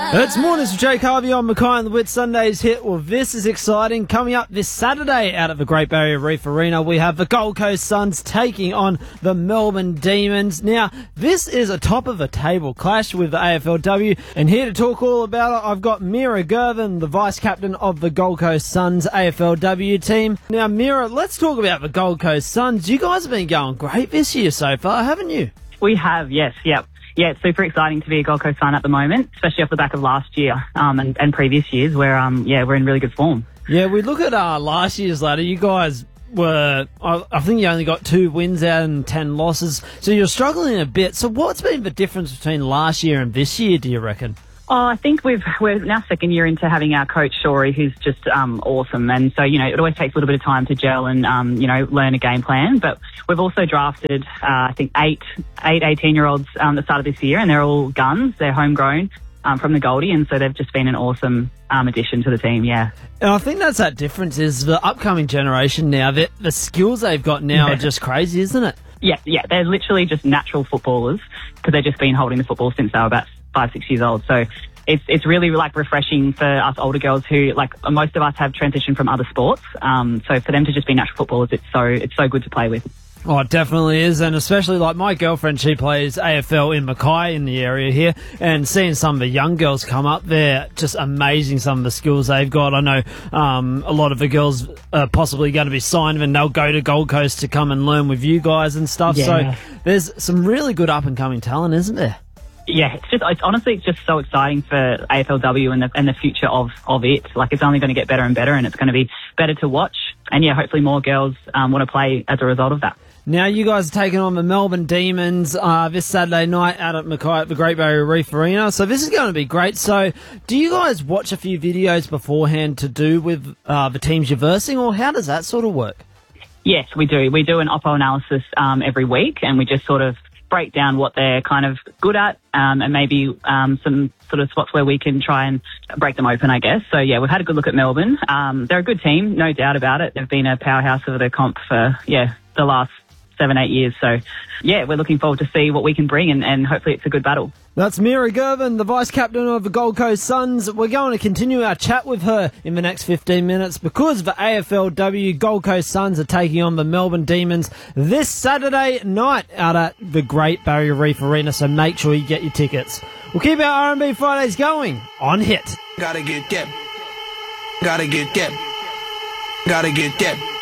It's Mornings with Jake Harvey on Mackay and the Whitsundays hit. Well, this is exciting. Coming up this Saturday out at the Great Barrier Reef Arena, we have the Gold Coast Suns taking on the Melbourne Demons. Now, this is a top-of-the-table clash with the AFLW, and here to talk all about it, I've got Mira Girvan, the vice-captain of the Gold Coast Suns AFLW team. Now, Mira, let's talk about the Gold Coast Suns. You guys have been going great this year so far, haven't you? We have, yes, yep. Yeah, it's super exciting to be a Gold Coast Sun at the moment, especially off the back of last year and previous years where, we're in really good form. Yeah, we look at last year's ladder. You guys were, I think you only got 2 wins out and 10 losses, so you're struggling a bit. So what's been the difference between last year and this year, do you reckon? Oh, I think we're now second year into having our coach, Shorey, who's just awesome. And so, it always takes a little bit of time to gel and, learn a game plan. But we've also drafted, I think, eight 18-year-olds at the start of this year, and they're all guns. They're homegrown from the Goldie, and so they've just been an awesome addition to the team, yeah. And I think that's that difference is the upcoming generation now, the skills they've got now are just crazy, isn't it? Yeah, they're literally just natural footballers because they've just been holding the football since they were about 5-6 years old. So it's really like refreshing for us older girls who, like, most of us have transitioned from other sports. So for them to just be natural footballers, it's so good to play with. Oh, it definitely is, and especially like my girlfriend, she plays AFL in Mackay in the area here, and seeing some of the young girls come up, they're just amazing, some of the skills they've got. I know a lot of the girls are possibly going to be signed and they'll go to Gold Coast to come and learn with you guys and stuff. Yeah. So there's some really good up-and-coming talent, isn't there? Yeah, it's just so exciting for AFLW and the future of it. Like, it's only going to get better and better, and it's going to be better to watch. And yeah, hopefully more girls want to play as a result of that. Now, you guys are taking on the Melbourne Demons this Saturday night out at Mackay at the Great Barrier Reef Arena. So this is going to be great. So do you guys watch a few videos beforehand to do with the teams you're versing, or how does that sort of work? Yes, we do. We do an oppo analysis every week, and we just sort of break down what they're kind of good at and maybe some sort of spots where we can try and break them open, I guess. So, yeah, we've had a good look at Melbourne. They're a good team, no doubt about it. They've been a powerhouse of the comp for, the last 7-8 years. So, yeah, we're looking forward to see what we can bring, and hopefully it's a good battle. That's Mira Girvan, the vice-captain of the Gold Coast Suns. We're going to continue our chat with her in the next 15 minutes because the AFLW Gold Coast Suns are taking on the Melbourne Demons this Saturday night out at the Great Barrier Reef Arena, so make sure you get your tickets. We'll keep our R&B Fridays going on Hit. Gotta get that. Gotta get that. Gotta get that.